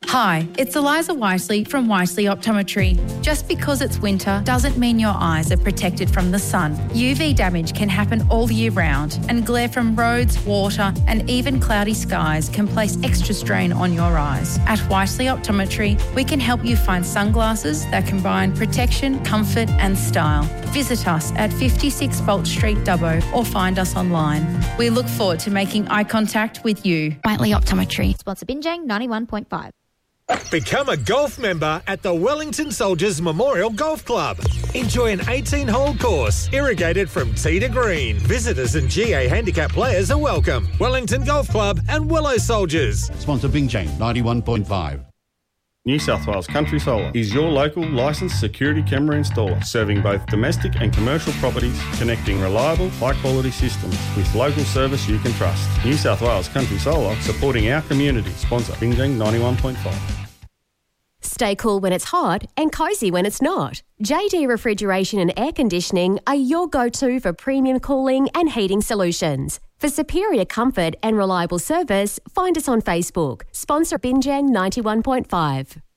Hi, it's Eliza Wisely from Wisely Optometry. Just because it's winter doesn't mean your eyes are protected from the sun. UV damage can happen all year round, and glare from roads, water, and even cloudy skies can place extra strain on your eyes. At Wisely Optometry, we can help you find sunglasses that combine protection, comfort, and style. Visit us at 56 Bolt Street, Dubbo, or find us online. We look forward to making eye contact with you. Wisely Optometry. Sponsor Binjang 91.5. Become a golf member at the Wellington Soldiers Memorial Golf Club. Enjoy an 18-hole course, irrigated from tee to green. Visitors and GA handicap players are welcome. Wellington Golf Club and Willow Soldiers. Sponsor Binjang 91.5. New South Wales Country Solar is your local licensed security camera installer, serving both domestic and commercial properties, connecting reliable, high-quality systems with local service you can trust. New South Wales Country Solar, supporting our community. Sponsor Binjang 91.5. Stay cool when it's hot and cosy when it's not. JD Refrigeration and Air Conditioning are your go-to for premium cooling and heating solutions. For superior comfort and reliable service, find us on Facebook. Sponsor Binjang 91.5.